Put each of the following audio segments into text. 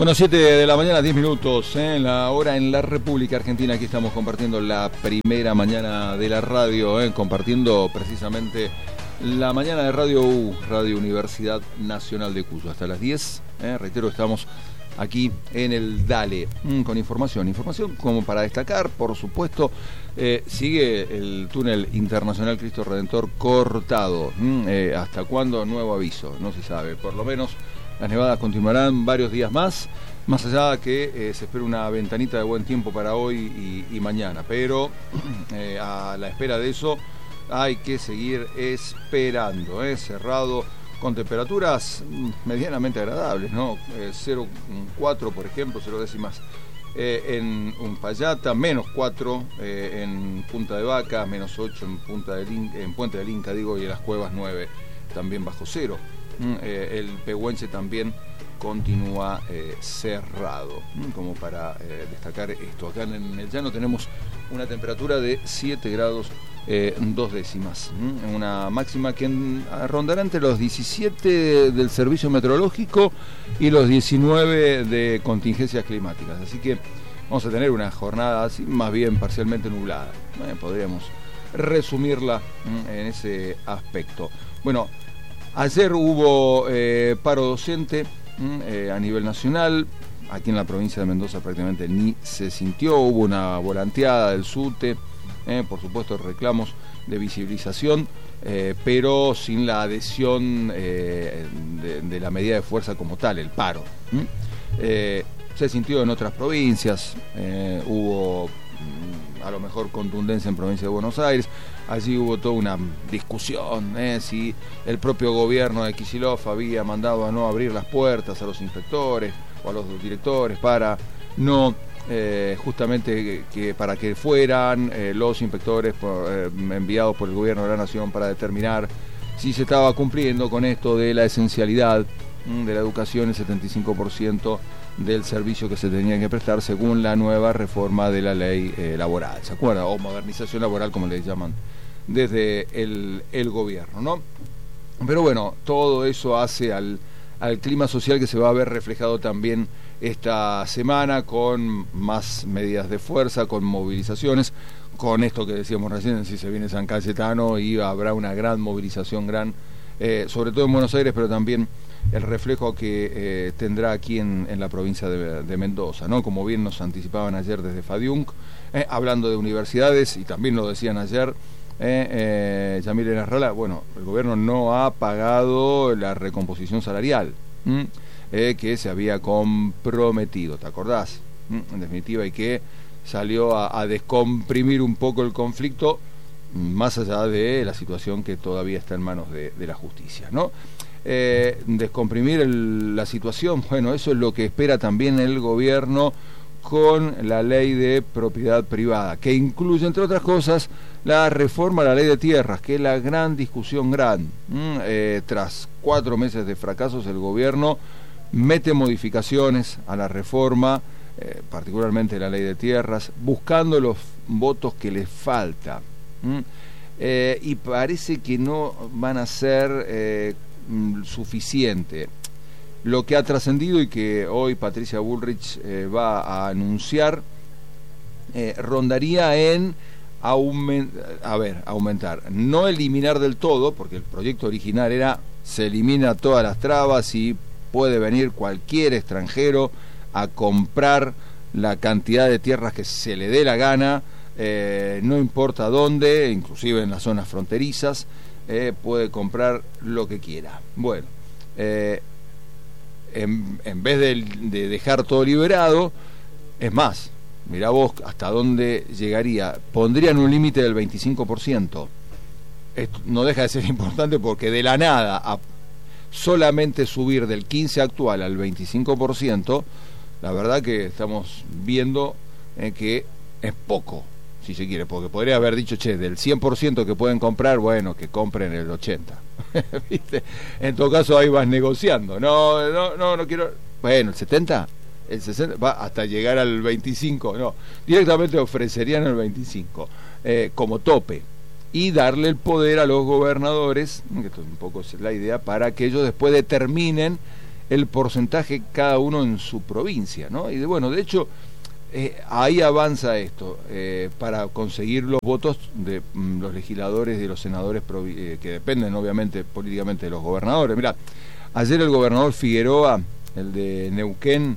Bueno, 7 de la mañana, 10 minutos, la hora en la República Argentina. Aquí estamos compartiendo la primera mañana de la radio, compartiendo precisamente la mañana de Radio U, Radio Universidad Nacional de Cuyo. Hasta las 10, reitero, estamos aquí en el Dale, con información como para destacar, por supuesto. Sigue el túnel internacional Cristo Redentor cortado. ¿Hasta cuándo? Nuevo aviso, no se sabe. Por lo menos las nevadas continuarán varios días más allá de que se espera una ventanita de buen tiempo para hoy y mañana, pero a la espera de eso hay que seguir esperando, cerrado, con temperaturas medianamente agradables, ¿no? 0,4 por ejemplo, 0 décimas en Umpayata, -4 en Punta de Vaca, -8 en Puente del Inca, y en las Cuevas 9 también bajo cero. El Pehuenche también continúa cerrado, como para destacar esto. Acá en el llano tenemos una temperatura de 7 grados 2 décimas, una máxima que rondará entre los 17 del servicio meteorológico y los 19 de contingencias climáticas, así que vamos a tener una jornada así, más bien parcialmente nublada, podríamos resumirla en ese aspecto. Bueno, ayer hubo paro docente a nivel nacional. Aquí en la provincia de Mendoza prácticamente ni se sintió. Hubo una volanteada del SUTE, por supuesto reclamos de visibilización, pero sin la adhesión de la medida de fuerza como tal, el paro. Se sintió en otras provincias, hubo a lo mejor contundencia en provincia de Buenos Aires. Allí hubo toda una discusión, si el propio gobierno de Kicillof había mandado a no abrir las puertas a los inspectores o a los directores para no, justamente para que fueran los inspectores enviados por el gobierno de la nación para determinar si se estaba cumpliendo con esto de la esencialidad de la educación, el 75% del servicio que se tenía que prestar según la nueva reforma de la ley laboral, ¿se acuerda? O modernización laboral, como le llaman desde el gobierno, ¿no? Pero bueno, todo eso hace al clima social que se va a ver reflejado también esta semana, con más medidas de fuerza, con movilizaciones, con esto que decíamos recién, si se viene San Cayetano y habrá una gran movilización, sobre todo en Buenos Aires, pero también el reflejo que tendrá aquí en la provincia de Mendoza, ¿no? Como bien nos anticipaban ayer desde FADIUNC, hablando de universidades, y también lo decían ayer Yamil Enarrala, bueno, el gobierno no ha pagado la recomposición salarial que se había comprometido, ¿te acordás? En definitiva, y que salió a descomprimir un poco el conflicto, más allá de la situación que todavía está en manos de la justicia, ¿no? Descomprimir la situación, bueno, eso es lo que espera también el gobierno con la ley de propiedad privada, que incluye, entre otras cosas, la reforma a la ley de tierras, que es la gran discusión tras 4 meses de fracasos, el gobierno mete modificaciones a la reforma, particularmente la ley de tierras, buscando los votos que les falta, y parece que no van a ser suficiente. Lo que ha trascendido y que hoy Patricia Bullrich va a anunciar rondaría en aumentar, no eliminar del todo, porque el proyecto original era se elimina todas las trabas y puede venir cualquier extranjero a comprar la cantidad de tierras que se le dé la gana, no importa dónde, inclusive en las zonas fronterizas, puede comprar lo que quiera. Bueno, en vez de dejar todo liberado, es más, mirá vos hasta dónde llegaría, pondrían un límite del 25%. Esto no deja de ser importante, porque de la nada a solamente subir del 15 actual al 25%, la verdad que estamos viendo que es poco, si se quiere, porque podría haber dicho, del 100% que pueden comprar, bueno, que compren el 80%. ¿Viste? En todo caso ahí vas negociando. No quiero. Bueno, el 70%, el 60%, va hasta llegar al 25%. No, directamente ofrecerían el 25% como tope. Y darle el poder a los gobernadores, que esto un poco es la idea, para que ellos después determinen el porcentaje cada uno en su provincia, ¿no? Y de hecho, ahí avanza esto, para conseguir los votos de los legisladores, de los senadores que dependen obviamente políticamente de los gobernadores. Mirá, ayer el gobernador Figueroa, el de Neuquén,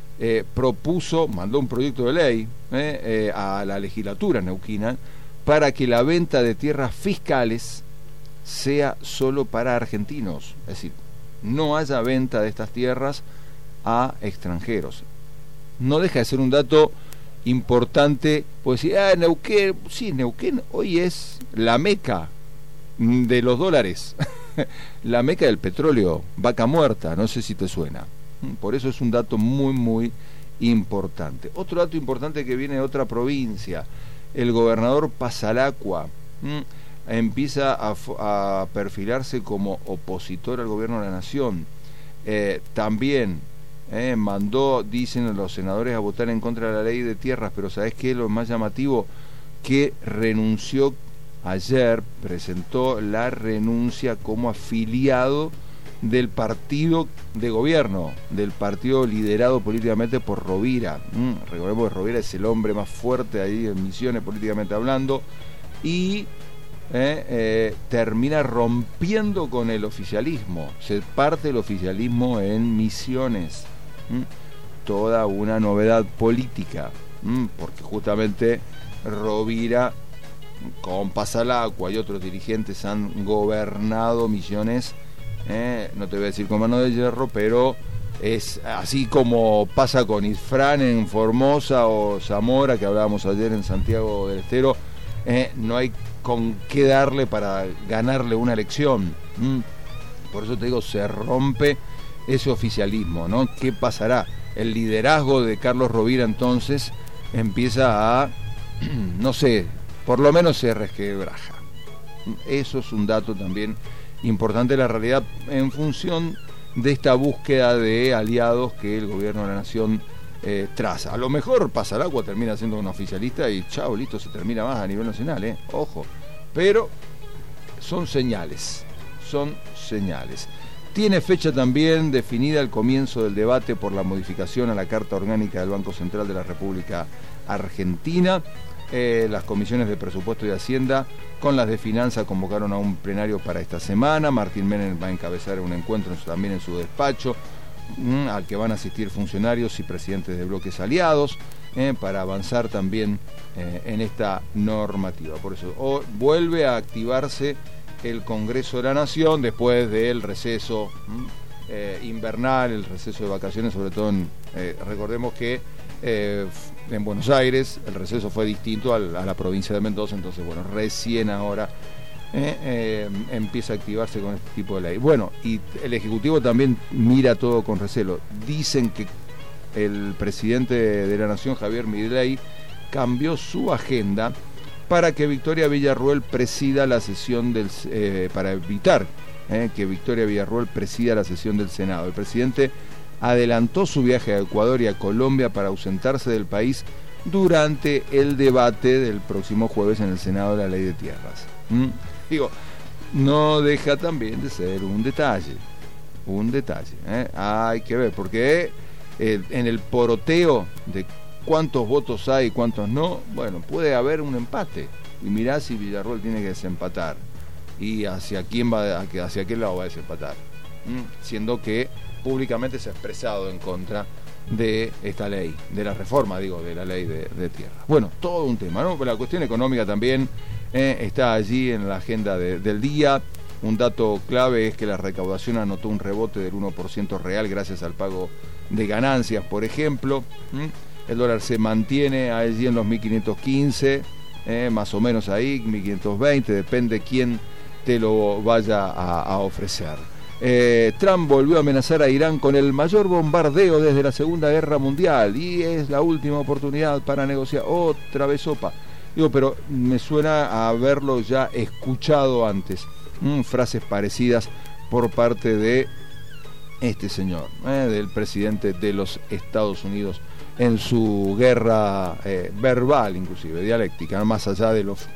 mandó un proyecto de ley a la legislatura neuquina para que la venta de tierras fiscales sea solo para argentinos, es decir, no haya venta de estas tierras a extranjeros. No deja de ser un dato importante, pues decir, Neuquén, sí, Neuquén hoy es la meca de los dólares, la meca del petróleo, Vaca Muerta, no sé si te suena. Por eso es un dato muy, muy importante. Otro dato importante que viene de otra provincia, el gobernador Pasalacqua empieza a perfilarse como opositor al gobierno de la nación. También mandó, dicen los senadores, a votar en contra de la ley de tierras, pero ¿sabés qué? Lo más llamativo, que renunció ayer, presentó la renuncia como afiliado del partido de gobierno, del partido liderado políticamente por Rovira. Recordemos que Rovira es el hombre más fuerte ahí en Misiones, políticamente hablando, y termina rompiendo con el oficialismo, se parte el oficialismo en Misiones. Toda una novedad política, porque justamente Rovira con Pasalacqua y otros dirigentes han gobernado Misiones, no te voy a decir con mano de hierro, pero es así como pasa con Isfrán en Formosa o Zamora, que hablábamos ayer en Santiago del Estero. No hay con qué darle para ganarle una elección. Por eso te digo, se rompe ese oficialismo, ¿no? ¿Qué pasará? El liderazgo de Carlos Rovira entonces empieza a, no sé, por lo menos se resquebraja. Eso es un dato también importante de la realidad en función de esta búsqueda de aliados que el gobierno de la nación traza. A lo mejor Pasalacqua termina siendo un oficialista y chao, listo, se termina más a nivel nacional, ojo. Pero son señales. Tiene fecha también definida el comienzo del debate por la modificación a la Carta Orgánica del Banco Central de la República Argentina. Las comisiones de Presupuesto y Hacienda con las de Finanza convocaron a un plenario para esta semana. Martín Menem va a encabezar un encuentro también en su despacho, al que van a asistir funcionarios y presidentes de bloques aliados, para avanzar también en esta normativa. Por eso vuelve a activarse el Congreso de la Nación después del receso invernal, el receso de vacaciones, sobre todo recordemos que en Buenos Aires el receso fue distinto a la provincia de Mendoza, entonces recién ahora empieza a activarse con este tipo de ley. Y el Ejecutivo también mira todo con recelo. Dicen que el presidente de la Nación, Javier Milei, cambió su agenda para que Victoria Villarruel presida la sesión para evitar que Victoria Villarruel presida la sesión del Senado. El presidente adelantó su viaje a Ecuador y a Colombia para ausentarse del país durante el debate del próximo jueves en el Senado de la Ley de Tierras. No deja también de ser un detalle. Hay que ver, porque en el poroteo de cuántos votos hay y cuántos no, puede haber un empate. Y mirá si Villarruel tiene que desempatar. Y hacia qué lado va a desempatar. Siendo que públicamente se ha expresado en contra de esta ley, de la reforma, de la ley de tierra. Todo un tema, ¿no? Pero la cuestión económica también está allí en la agenda del día. Un dato clave es que la recaudación anotó un rebote del 1% real gracias al pago de ganancias, por ejemplo. El dólar se mantiene allí en los 1.515, más o menos ahí, 1.520, depende quién te lo vaya a ofrecer. Trump volvió a amenazar a Irán con el mayor bombardeo desde la Segunda Guerra Mundial y es la última oportunidad para negociar. Otra vez sopa. Pero me suena a haberlo ya escuchado antes. Frases parecidas por parte de este señor, del presidente de los Estados Unidos, en su guerra verbal, inclusive dialéctica, más allá de los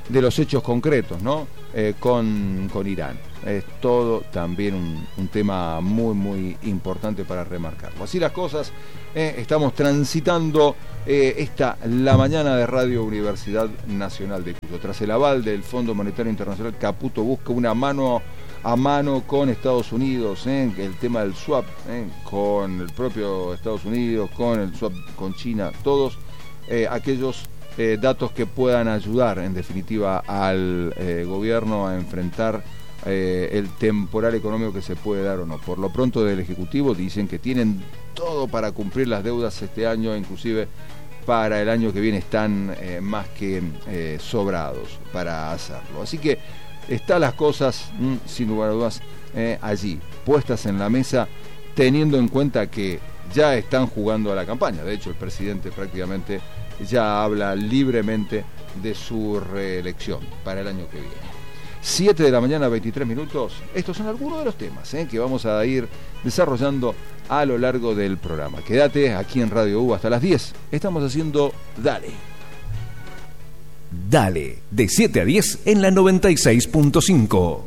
de los hechos concretos, ¿no? Con Irán. Es todo también un tema muy, muy importante para remarcarlo. Así las cosas, estamos transitando la mañana de Radio Universidad Nacional de Cuyo. Tras el aval del Fondo Monetario Internacional, Caputo busca una mano a mano con Estados Unidos, el tema del swap, con el propio Estados Unidos, con el swap con China, todos aquellos datos que puedan ayudar en definitiva al gobierno a enfrentar el temporal económico que se puede dar o no. Por lo pronto del Ejecutivo dicen que tienen todo para cumplir las deudas este año, inclusive para el año que viene están más que sobrados para hacerlo. Así que están las cosas, sin lugar a dudas, allí, puestas en la mesa, teniendo en cuenta que ya están jugando a la campaña. De hecho, el presidente prácticamente ya habla libremente de su reelección para el año que viene. 7 de la mañana, 23 minutos. Estos son algunos de los temas que vamos a ir desarrollando a lo largo del programa. Quédate aquí en Radio U hasta las 10. Estamos haciendo Dale. Dale, de 7 a 10 en la 96.5.